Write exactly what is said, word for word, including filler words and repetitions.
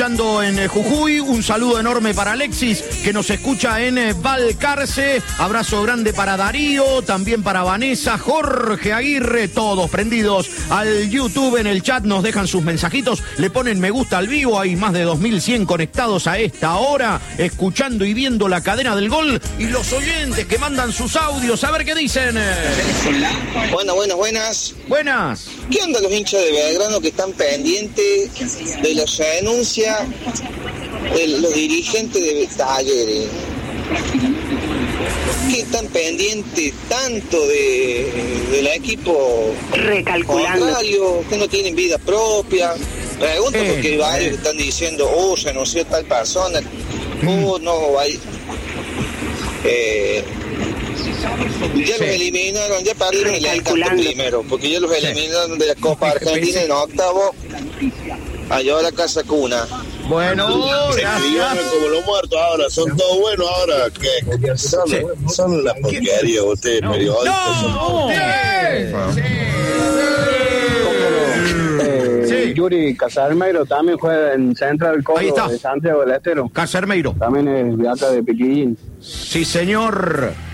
En Jujuy, un saludo enorme para Alexis, que nos escucha en Valcarce. Abrazo grande para Darío, también para Vanessa, Jorge Aguirre, todos prendidos al YouTube. En el chat nos dejan sus mensajitos, le ponen me gusta al vivo. Hay más de dos mil cien conectados a esta hora, escuchando y viendo la cadena del gol. Y los oyentes que mandan sus audios, a ver qué dicen. Buenas, buenas, buenas. Buenas. ¿Qué onda los hinchas de Belgrano que están pendientes de la renuncia de los dirigentes de Talleres? ¿Qué están pendientes tanto de, del equipo contrario, que no tienen vida propia? Pregunto eh, porque hay varios que están diciendo, oh, renunció tal persona, oh, no, hay... Eh, ya sí. Los eliminaron, ya perdieron el encanto primero, porque ya los eliminaron de la Copa Argentina en octavo, allá a la Casa Cuna. Bueno, se criaron como los muertos ahora, son todos buenos ahora, que son, sí. son las porquerías ustedes, no. periodistas. No, no. Sí. Sí. Yuri Casermeiro también juega en Central Córdoba de Santiago del Estero. Casermeiro. También es de acá de Piquillín. Sí, señor.